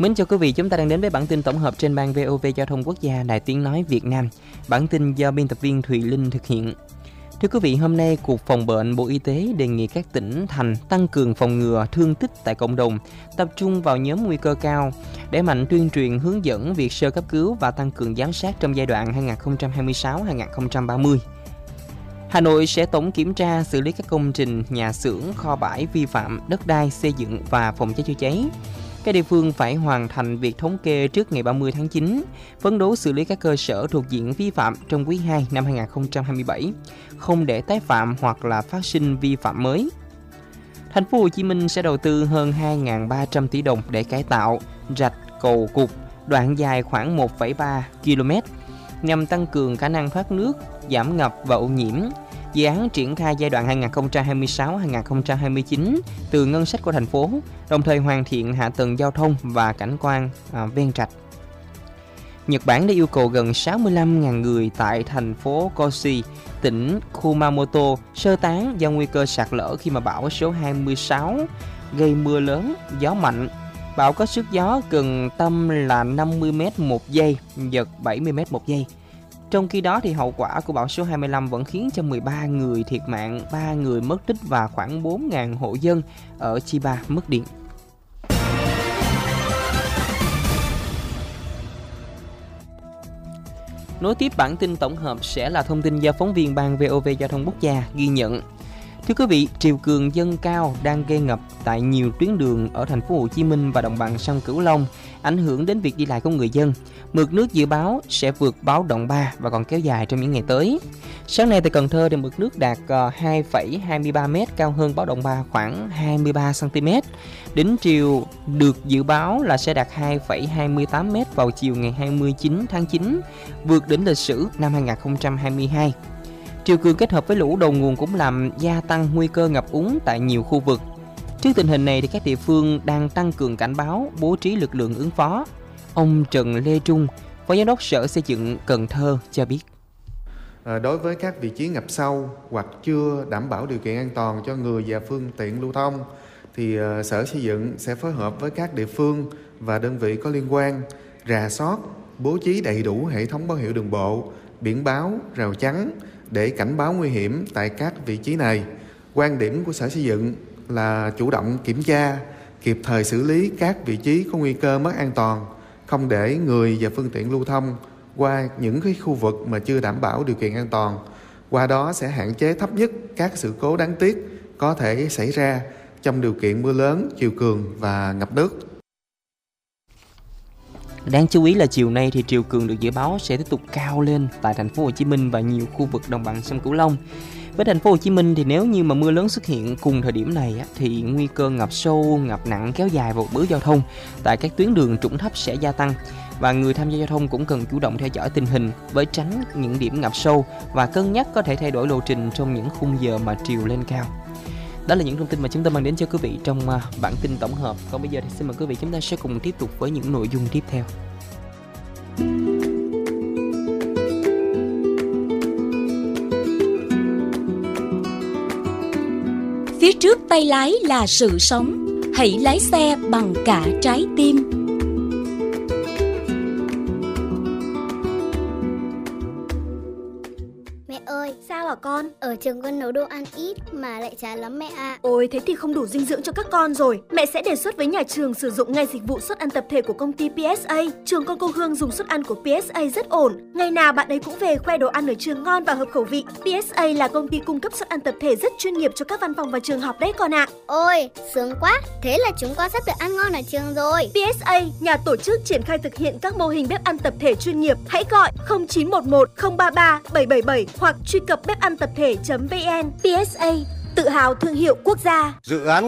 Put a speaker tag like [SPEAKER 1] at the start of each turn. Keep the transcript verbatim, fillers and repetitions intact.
[SPEAKER 1] Mến chào quý vị, chúng ta đang đến với bản tin tổng hợp trên ban vê o vê Giao thông Quốc gia Đài Tiếng nói Việt Nam. Bản tin do biên tập viên Thùy Linh thực hiện. Thưa quý vị, hôm nay Cục Phòng bệnh Bộ Y tế đề nghị các tỉnh, thành tăng cường phòng ngừa thương tích tại cộng đồng, tập trung vào nhóm nguy cơ cao, đẩy mạnh tuyên truyền hướng dẫn việc sơ cấp cứu và tăng cường giám sát trong giai đoạn hai nghìn không trăm hai mươi sáu đến hai nghìn không trăm ba mươi. Hà Nội sẽ tổng kiểm tra xử lý các công trình, nhà xưởng, kho bãi vi phạm đất đai, xây dựng và phòng cháy chữa cháy. Các địa phương phải hoàn thành việc thống kê trước ngày ba mươi tháng chín, phấn đấu xử lý các cơ sở thuộc diện vi phạm trong quý hai năm hai nghìn không trăm hai mươi bảy, không để tái phạm hoặc là phát sinh vi phạm mới. Thành phố Hồ Chí Minh sẽ đầu tư hơn hai nghìn ba trăm tỷ đồng để cải tạo rạch cầu Cục, đoạn dài khoảng một phẩy ba ki lô mét, nhằm tăng cường khả năng thoát nước, giảm ngập và ô nhiễm. Dự án triển khai giai đoạn hai nghìn không trăm hai mươi sáu đến hai nghìn không trăm hai mươi chín từ ngân sách của thành phố, đồng thời hoàn thiện hạ tầng giao thông và cảnh quan à, ven rạch. Nhật Bản đã yêu cầu gần sáu mươi lăm nghìn người tại thành phố Koshi, tỉnh Kumamoto sơ tán do nguy cơ sạt lở khi mà bão số hai mươi sáu gây mưa lớn, gió mạnh. Bão có sức gió gần tâm là năm mươi mét một giây, giật bảy mươi mét một giây. Trong khi đó thì hậu quả của bão số hai mươi lăm vẫn khiến cho mười ba người thiệt mạng, ba người mất tích và khoảng bốn nghìn hộ dân ở Chiba mất điện. Nối tiếp bản tin tổng hợp sẽ là thông tin do phóng viên ban vê o vê Giao thông Quốc gia ghi nhận. Thưa quý vị, triều cường dâng cao đang gây ngập tại nhiều tuyến đường ở thành phố Hồ Chí Minh và đồng bằng sông Cửu Long, ảnh hưởng đến việc đi lại của người dân. Mực nước dự báo sẽ vượt báo động ba và còn kéo dài trong những ngày tới. Sáng nay tại Cần Thơ thì mực nước đạt hai phẩy hai mươi ba mét, cao hơn báo động ba khoảng hai mươi ba xăng ti mét. Đỉnh triều được dự báo là sẽ đạt hai phẩy hai mươi tám mét vào chiều ngày hai mươi chín tháng chín, vượt đỉnh lịch sử năm hai nghìn không trăm hai mươi hai. Triều cường kết hợp với lũ đầu nguồn cũng làm gia tăng nguy cơ ngập úng tại nhiều khu vực. Trước tình hình này thì các địa phương đang tăng cường cảnh báo, bố trí lực lượng ứng phó. Ông Trần Lê Trung, Phó Giám đốc Sở Xây dựng Cần Thơ cho biết.
[SPEAKER 2] À, đối với các vị trí ngập sâu hoặc chưa đảm bảo điều kiện an toàn cho người và phương tiện lưu thông, thì uh, Sở Xây dựng sẽ phối hợp với các địa phương và đơn vị có liên quan, rà soát, bố trí đầy đủ hệ thống báo hiệu đường bộ, biển báo, rào chắn để cảnh báo nguy hiểm tại các vị trí này. Quan điểm của Sở Xây dựng là chủ động kiểm tra, kịp thời xử lý các vị trí có nguy cơ mất an toàn, không để người và phương tiện lưu thông qua những cái khu vực mà chưa đảm bảo điều kiện an toàn. Qua đó sẽ hạn chế thấp nhất các sự cố đáng tiếc có thể xảy ra trong điều kiện mưa lớn, triều cường và ngập nước.
[SPEAKER 1] Đáng chú ý là chiều nay thì triều cường được dự báo sẽ tiếp tục cao lên tại thành phố Hồ Chí Minh và nhiều khu vực đồng bằng sông Cửu Long. Với thành phố Hồ Chí Minh thì nếu như mà mưa lớn xuất hiện cùng thời điểm này á, thì nguy cơ ngập sâu, ngập nặng kéo dài và ùn ứ giao thông tại các tuyến đường trũng thấp sẽ gia tăng. Và người tham gia giao thông cũng cần chủ động theo dõi tình hình với tránh những điểm ngập sâu và cân nhắc có thể thay đổi lộ trình trong những khung giờ mà triều lên cao. Đó là những thông tin mà chúng tôi mang đến cho quý vị trong bản tin tổng hợp. Còn bây giờ thì xin mời quý vị chúng ta sẽ cùng tiếp tục với những nội dung tiếp theo.
[SPEAKER 3] Phía trước tay lái là sự sống, hãy lái xe bằng cả trái tim.
[SPEAKER 4] Ơi, sao hả con? Ở trường con nấu đồ ăn ít mà lại chán lắm mẹ ạ.
[SPEAKER 5] Ôi, thế thì không đủ dinh dưỡng cho các con rồi. Mẹ sẽ đề xuất với nhà trường sử dụng ngay dịch vụ suất ăn tập thể của công ty pê ét a. Trường con cô Hương dùng suất ăn của pê ét a rất ổn. Ngày nào bạn ấy cũng về khoe đồ ăn ở trường ngon và hợp khẩu vị. pê ét a là công ty cung cấp suất ăn tập thể rất chuyên nghiệp cho các văn phòng và trường học đấy con ạ.
[SPEAKER 4] Ôi, sướng quá. Thế là chúng con sắp được ăn ngon ở trường rồi.
[SPEAKER 5] pê ét a, nhà tổ chức triển khai thực hiện các mô hình bếp ăn tập thể chuyên nghiệp. Hãy gọi không chín một một không ba ba bảy bảy bảy hoặc truy cập bếp ăn tập thể chấm vn. pê ét a, tự hào thương hiệu quốc gia.
[SPEAKER 6] Dự án